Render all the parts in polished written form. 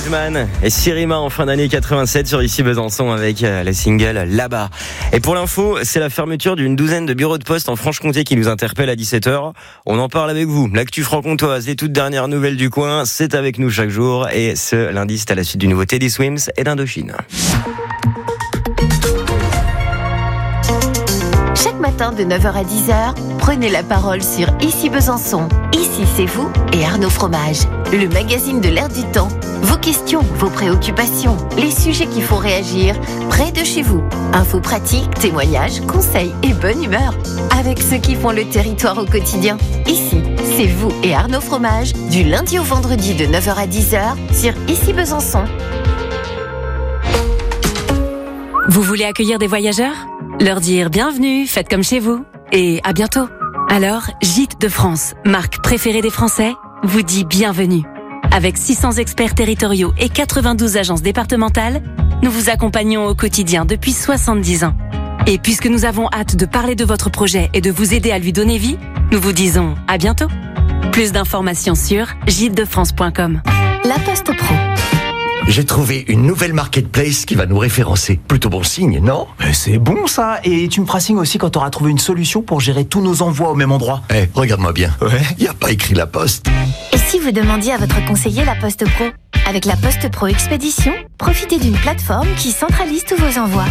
Wiseman et Sirima en fin d'année 87 sur Ici Besançon avec la single Là-bas. Et pour l'info, c'est la fermeture d'une douzaine de bureaux de poste en Franche-Comté qui nous interpelle à 17h. On en parle avec vous. L'actu franc-comtoise, les toutes dernières nouvelles du coin, c'est avec nous chaque jour. Et ce lundi, c'est à la suite du nouveau Teddy Swims et d'Indochine. Chaque matin de 9h à 10h, prenez la parole sur Ici Besançon. Ici, c'est vous et Arnaud Fromage, le magazine de l'air du temps. Vos questions, vos préoccupations, les sujets qui font réagir, près de chez vous. Infos pratiques, témoignages, conseils et bonne humeur. Avec ceux qui font le territoire au quotidien. Ici, c'est vous et Arnaud Fromage, du lundi au vendredi de 9h à 10h sur Ici Besançon. Vous voulez accueillir des voyageurs ? Leur dire bienvenue, faites comme chez vous et à bientôt. Alors, Gîtes de France, marque préférée des Français, vous dit bienvenue. Avec 600 experts territoriaux et 92 agences départementales, nous vous accompagnons au quotidien depuis 70 ans. Et puisque nous avons hâte de parler de votre projet et de vous aider à lui donner vie, nous vous disons à bientôt. Plus d'informations sur gitesdefrance.com. La Poste Pro. J'ai trouvé une nouvelle marketplace qui va nous référencer. Plutôt bon signe, non ? C'est bon ça. Et tu me feras signe aussi quand tu auras trouvé une solution pour gérer tous nos envois au même endroit. Regarde-moi bien. Ouais. Y a pas écrit La Poste. Et si vous demandiez à votre conseiller La Poste Pro ? Avec La Poste Pro Expédition, profitez d'une plateforme qui centralise tous vos envois.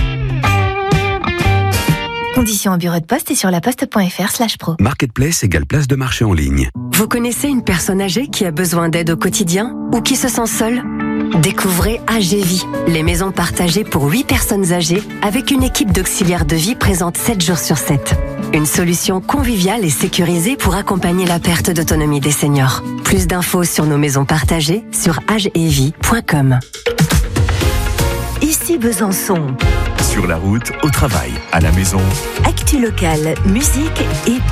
Conditions en bureau de poste et sur laposte.fr/pro. Marketplace égale place de marché en ligne. Vous connaissez une personne âgée qui a besoin d'aide au quotidien ou qui se sent seule ? Découvrez AGVie, les maisons partagées pour 8 personnes âgées avec une équipe d'auxiliaires de vie présente 7 jours sur 7. Une solution conviviale et sécurisée pour accompagner la perte d'autonomie des seniors. Plus d'infos sur nos maisons partagées sur agevie.com. Ici Besançon. Sur la route, au travail, à la maison. Actu locale, musique et